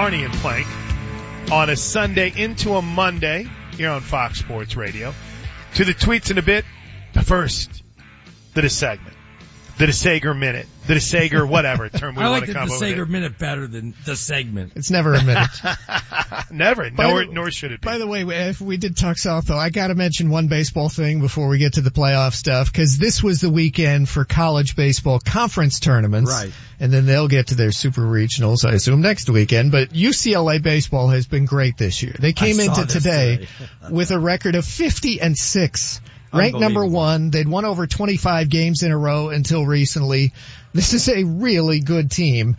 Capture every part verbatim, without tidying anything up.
Arnie and Plank on a Sunday into a Monday here on Fox Sports Radio. To the tweets in a bit, but first, the segment. The DeSager Minute. The DeSager whatever term we I want like to the come up with. DeSager Minute better than the segment. It's never a minute. Never. Nor, nor should it be. By the way, if we did talk South, though, I got to mention one baseball thing before we get to the playoff stuff, because this was the weekend for college baseball conference tournaments. Right. And then they'll get to their super regionals, I assume, next weekend. But U C L A baseball has been great this year. They came I into saw this today, today. with a record of fifty and six. Ranked number one. They'd won over twenty-five games in a row until recently. This is a really good team.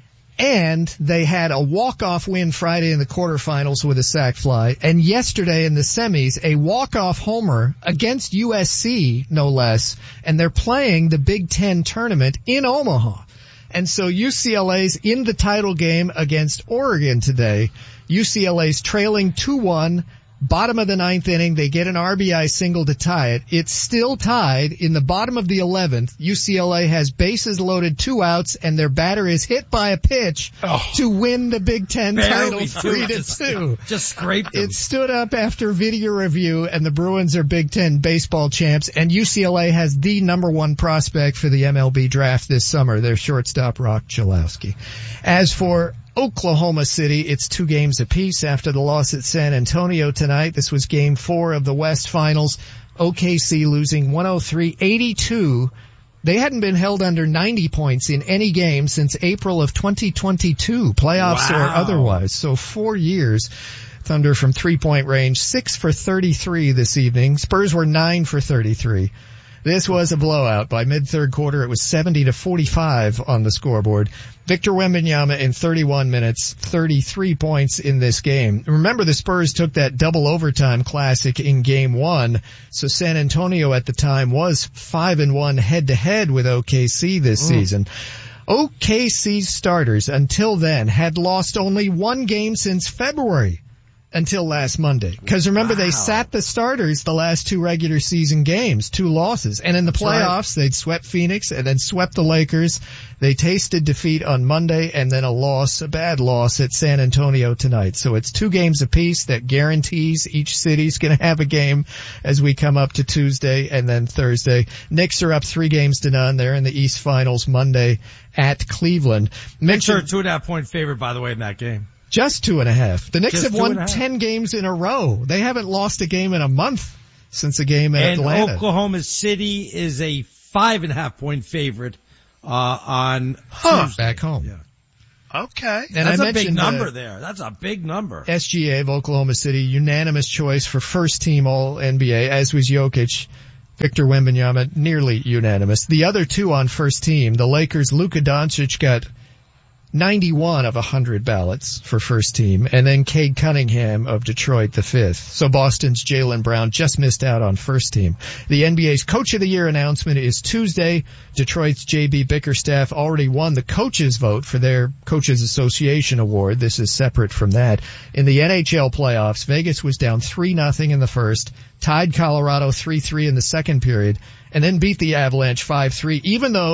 And they had a walk-off win Friday in the quarterfinals with a sac fly. And yesterday in the semis, a walk-off homer against U S C, no less. And they're playing the Big Ten tournament in Omaha. And so U C L A's in the title game against Oregon today. U C L A's trailing two one. Bottom of the ninth inning, they get an R B I single to tie it. It's still tied in the bottom of the eleventh. U C L A has bases loaded, two outs, and their batter is hit by a pitch oh. to win the Big Ten Barely title three to just, two. Just scraped them. It stood up after video review, and the Bruins are Big Ten baseball champs, and U C L A has the number one prospect for the M L B draft this summer, their shortstop, Rock Chalowski. As for Oklahoma City, it's two games apiece after the loss at San Antonio tonight. This was game four of the West Finals. O K C losing one oh three eighty-two. They hadn't been held under ninety points in any game since April of twenty twenty-two, playoffs Wow. or otherwise. So four years. Thunder from three-point range, six for thirty-three this evening. Spurs were nine for thirty-three. This was a blowout. By mid-third quarter, it was seventy to forty-five on the scoreboard. Victor Wembanyama in thirty-one minutes, thirty-three points in this game. Remember, the Spurs took that double overtime classic in game one, so San Antonio at the time was five and one head-to-head with O K C this mm. season. O K C's starters until then had lost only one game since February. Until last Monday. Because remember, wow. they sat the starters the last two regular season games, two losses. And in the That's playoffs, right. they'd swept Phoenix and then swept the Lakers. They tasted defeat on Monday and then a loss, a bad loss at San Antonio tonight. So it's two games apiece that guarantees each city's going to have a game as we come up to Tuesday and then Thursday. Knicks are up three games to none. They're in the East Finals Monday at Cleveland. Knicks are a two and a half point favorite, by the way, in that game. Just two and a half. The Knicks Just have won ten games in a row. They haven't lost a game in a month since a game at and Atlanta. And Oklahoma City is a five and a half point favorite, uh, on huh. Tuesday. Back home. Yeah. Okay. And That's I a big number uh, there. That's a big number. S G A of Oklahoma City, unanimous choice for first team All N B A, as was Jokic. Victor Wembanyama, nearly unanimous. The other two on first team, the Lakers, Luka Doncic got ninety-one of one hundred ballots for first team, and then Cade Cunningham of Detroit, the fifth. So Boston's Jaylen Brown just missed out on first team. The N B A's Coach of the Year announcement is Tuesday. Detroit's J B Bickerstaff already won the coaches vote for their Coaches Association award. This is separate from that. In the N H L playoffs, Vegas was down three nothing in the first, tied Colorado three three in the second period, and then beat the Avalanche five three, even though